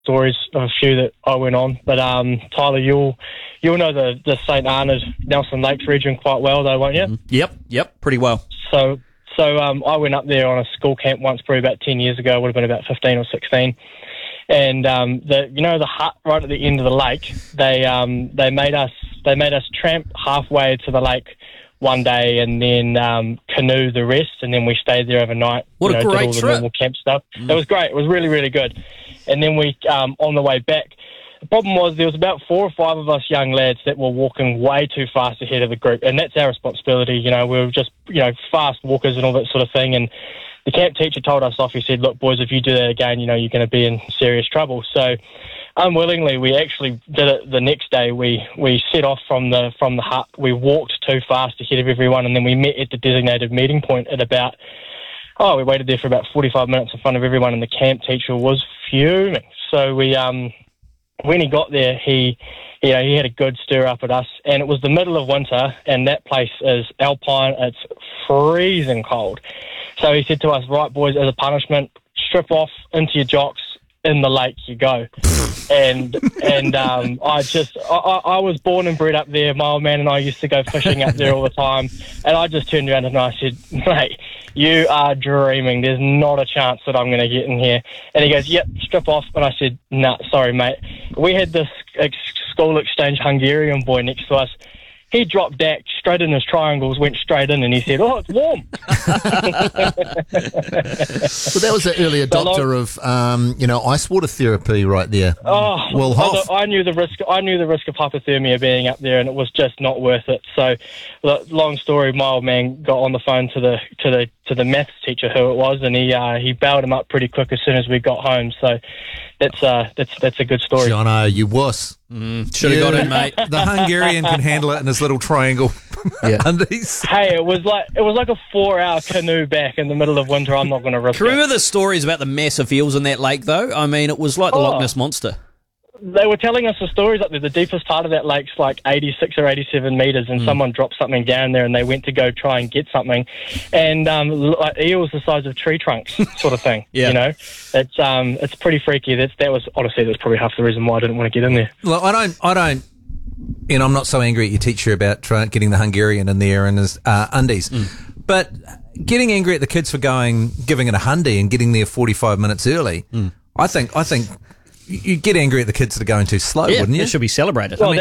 stories of a few that I went on. But Tyler, you'll know the St Arnaud Nelson Lakes region quite well, though, won't you? Yep, pretty well. So I went up there on a school camp once, probably about 10 years ago. I would have been about 15 or 16. And the hut right at the end of the lake, they made us tramp halfway to the lake one day and then canoe the rest, and then we stayed there overnight. What a great did all the trip. normal camp stuff. It was great. It was really, really good. And then we on the way back, the problem was there was about 4 or 5 of us young lads that were walking way too fast ahead of the group, and that's our responsibility. We were just fast walkers and all that sort of thing. And the camp teacher told us off. He said, "Look, boys, if you do that again, you're going to be in serious trouble." So, unwillingly, we actually did it the next day. We set off from the hut. We walked too fast ahead of everyone, and then we met at the designated meeting point at about. We waited there for about 45 minutes in front of everyone, and the camp teacher was fuming. So when he got there, he had a good stir up at us, and it was the middle of winter, and that place is alpine. It's freezing cold. So he said to us, "Right, boys, as a punishment, strip off into your jocks, in the lake you go." and I was born and bred up there. My old man and I used to go fishing up there all the time, and I just turned around and I said, "Mate, you are dreaming. There's not a chance that I'm going to get in here." And he goes, "Yep, strip off." And I said, "Nah, sorry, mate." We had this school exchange Hungarian boy next to us. He dropped back straight in his triangles, went straight in, and he said, "Oh, it's warm." So that was the early adopter of, ice water therapy right there. Oh, Will Hoff. I knew the risk. I knew the risk of hypothermia being up there, and it was just not worth it. So, long story. My old man got on the phone to the maths teacher, who it was, and he bailed him up pretty quick as soon as we got home. So, that's a good story. Jono, you wuss. Should have got in, mate. The Hungarian can handle it in his little triangle undies. Hey, it was like a 4-hour canoe back in the middle of winter. I'm not going to risk it. Remember the stories about the massive eels in that lake, though? I mean, it was like the Loch Ness Monster. They were telling us the stories up there. The deepest part of that lake's like 86 or 87 metres, and someone dropped something down there, and they went to go try and get something, and like eels the size of tree trunks, sort of thing. Yeah. It's pretty freaky. That was probably half the reason why I didn't want to get in there. Well, I don't. I'm not so angry at your teacher about getting the Hungarian in there and his undies, but getting angry at the kids for giving it a hundy and getting there 45 minutes early. I think you'd get angry at the kids that are going too slow, wouldn't you? It should be celebrated. Well,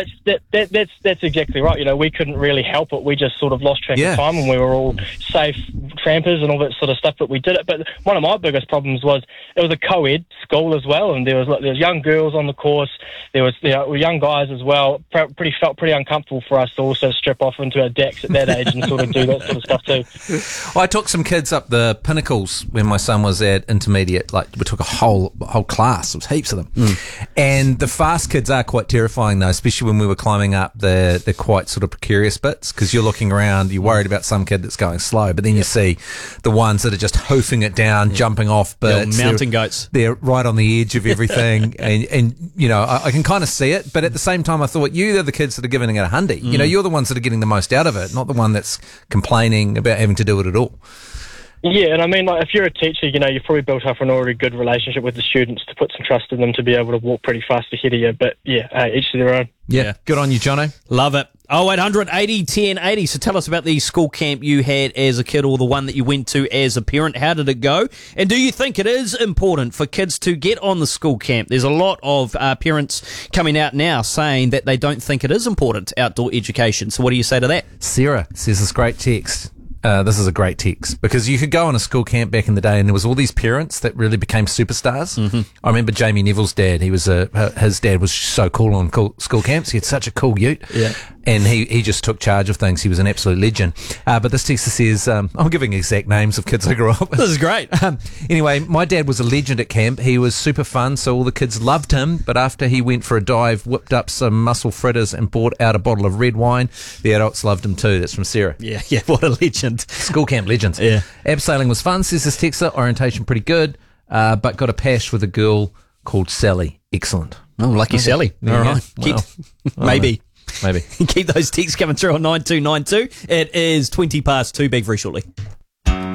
that's exactly right. We couldn't really help it. We just sort of lost track of time, and we were all safe trampers and all that sort of stuff. But we did it. But one of my biggest problems was it was a co-ed school as well, and there was young girls on the course. There was young guys as well. Felt pretty uncomfortable for us to also strip off into our decks at that age and sort of do that sort of stuff too. I took some kids up the Pinnacles when my son was at intermediate. Like, we took a whole class. There was heaps of them. And the fast kids are quite terrifying, though, especially when we were climbing up the quite sort of precarious bits, because you're looking around, you're worried about some kid that's going slow, but then you see the ones that are just hoofing it down, jumping off bits. Mountain goats. They're right on the edge of everything. and I can kind of see it, but at the same time, I thought, you're the kids that are giving it a hundy. You're the ones that are getting the most out of it, not the one that's complaining about having to do it at all. Yeah, and I mean, like, if you're a teacher, you've probably built up an already good relationship with the students to put some trust in them to be able to walk pretty fast ahead of you. But yeah, each to their own. Yeah, good on you, Jono. Love it. 0800 80 10 80. So tell us about the school camp you had as a kid, or the one that you went to as a parent. How did it go? And do you think it is important for kids to get on the school camp? There's a lot of parents coming out now saying that they don't think it is important, outdoor education. So what do you say to that? Sarah says this great text. This is a great text, because you could go on a school camp back in the day and there was all these parents that really became superstars. I remember Jamie Neville's dad. He was his dad was so cool on school camps. He had such a cool ute. Yeah. And he just took charge of things. He was an absolute legend. But this texter says, I'm giving exact names of kids I grew up with. This is great. Anyway, my dad was a legend at camp. He was super fun, so all the kids loved him. But after he went for a dive, whipped up some mussel fritters and brought out a bottle of red wine, the adults loved him too. That's from Sarah. Yeah, what a legend. School camp legends. Yeah. Abseiling was fun, says this texter. Orientation pretty good, but got a pash with a girl called Sally. Excellent. Oh, lucky Sally. All right. Well, maybe. Keep those texts coming through on 9292. It is 2:20. Back very shortly.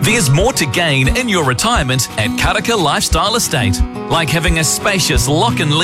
There's more to gain in your retirement at Karaka Lifestyle Estate, like having a spacious lock-and